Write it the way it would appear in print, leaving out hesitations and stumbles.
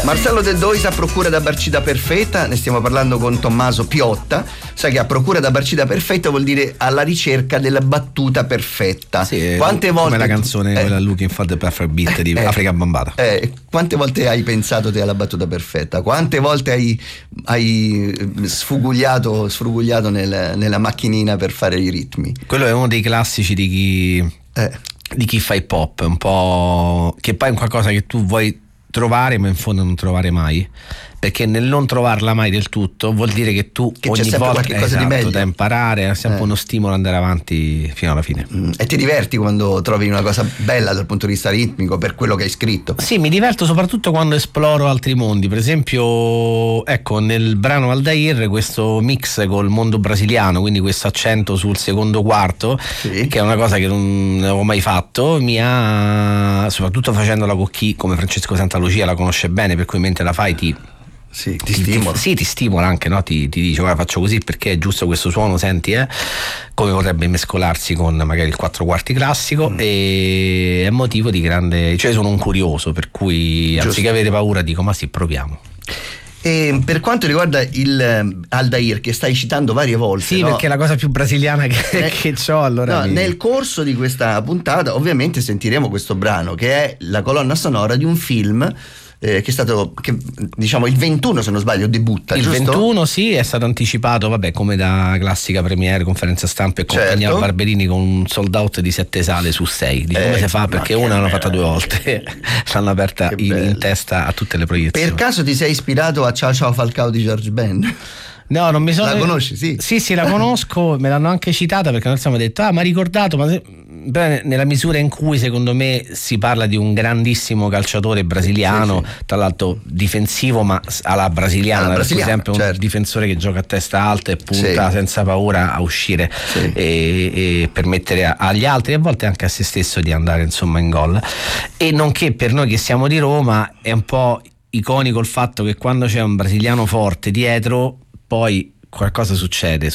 Marcello Del Dois a Procura da Barcida Perfetta, ne stiamo parlando con Tommaso Piotta. Sai che a Procura da Barcida Perfetta vuol dire alla ricerca della battuta perfetta. Sì, quante volte come la canzone quella Looking for the Perfect Beat di Africa Bambata. Quante volte hai pensato te alla battuta perfetta? Quante volte hai sfrugugliato nella macchinina per fare i ritmi? Quello è uno dei classici di chi fa hip hop, un po' che poi è un qualcosa che tu vuoi trovare ma in fondo non trovare mai, perché nel non trovarla mai del tutto vuol dire che tu che ogni c'è volta qualche cosa di meglio da imparare, è sempre uno stimolo ad andare avanti fino alla fine. E ti diverti quando trovi una cosa bella dal punto di vista ritmico per quello che hai scritto? Sì, mi diverto soprattutto quando esploro altri mondi. Per esempio, ecco, nel brano Aldair questo mix col mondo brasiliano, quindi questo accento sul secondo quarto, sì, che è una cosa che non avevo mai fatto, mi ha, soprattutto facendola con chi come Francesco Santalucia la conosce bene, per cui mentre la fai ti stimola. Sì, ti stimola anche, no? Ti dice guarda, faccio così perché è giusto questo suono, senti come potrebbe mescolarsi con magari il quattro quarti classico, e è motivo di grande, cioè sono un curioso, per cui anziché avere paura dico ma sì, proviamo. E per quanto riguarda il Aldair, che stai citando varie volte, sì, no? Perché è la cosa più brasiliana che ho, allora nel corso di questa puntata ovviamente sentiremo questo brano che è la colonna sonora di un film che è stato, diciamo, il 21, se non sbaglio, debutta, il giusto? 21, sì, è stato anticipato, vabbè, come da classica premiere, conferenza stampa e compagnia Barberini, con un sold out di 7 sale su 6. Di come si fa? Perché una l'hanno fatta 2 volte, l'hanno aperta in testa a tutte le proiezioni. Per caso ti sei ispirato a Ciao Ciao Falcao di George Ben? No, non mi sono. La conosci? Sì, la conosco, me l'hanno anche citata perché noi siamo detto ma ricordato, nella misura in cui secondo me si parla di un grandissimo calciatore brasiliano, tra l'altro difensivo ma alla brasiliana, per esempio un difensore che gioca a testa alta e punta senza paura a uscire e permettere agli altri e a volte anche a se stesso di andare insomma in gol. E nonché per noi che siamo di Roma è un po' iconico il fatto che quando c'è un brasiliano forte dietro poi qualcosa succede,